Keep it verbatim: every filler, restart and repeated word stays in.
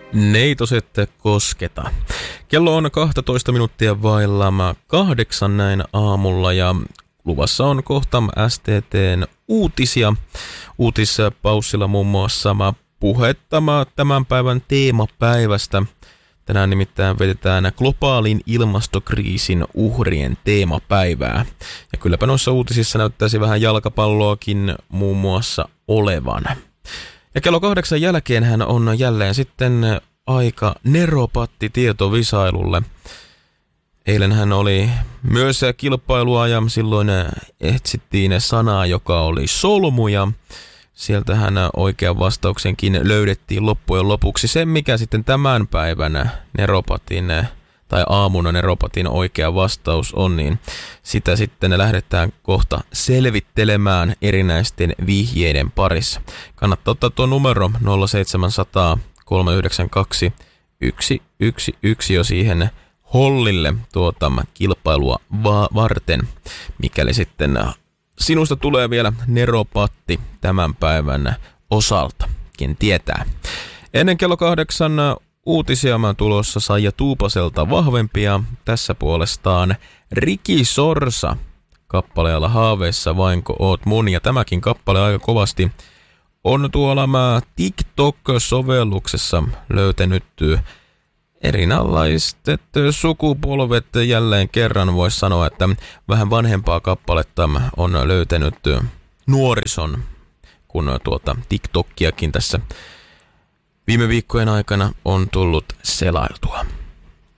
Neitoset kosketa. Kello on kaksitoista minuuttia vailla kahdeksan näin aamulla ja luvassa on kohta S T T:n uutisia. Uutispaussilla muun muassa puhetta tämän päivän teemapäivästä. Tänään nimittäin vedetään globaalin ilmastokriisin uhrien teemapäivää. Ja kylläpä noissa uutisissa näyttäisi vähän jalkapalloakin muun muassa olevan. Ja kello kahdeksan jälkeen hän on jälleen sitten aika neropatti-tietovisailulle. Eilen hän oli myös kilpailua ja silloin etsittiin sanaa, joka oli solmu ja sieltähän oikean vastauksenkin löydettiin loppujen lopuksi. Se, mikä sitten tämän päivän neropatin tai aamuna neropatin oikea vastaus on, niin sitä sitten lähdetään kohta selvittelemään erinäisten vihjeiden parissa. Kannattaa ottaa tuo numero nolla seitsemän nolla nolla kolme yhdeksän kaksi yksi yksi yksi jo siihen hollille tuota kilpailua va- varten, mikäli sitten sinusta tulee vielä neropatti tämän päivän osalta, ken tietää. Ennen kello kahdeksan uutisia mä tulossa Saija Tuupaselta vahvempia. Tässä puolestaan Riki Sorsa kappaleella Haaveissa vainko oot mun. Ja tämäkin kappale aika kovasti on tuolla mä TikTok-sovelluksessa löytänyt erinalaiset sukupolvet jälleen kerran. Voisi sanoa, että vähän vanhempaa kappaletta on löytänyt nuorison, kun tuota TikTokiakin tässä viime viikkojen aikana on tullut selailtua.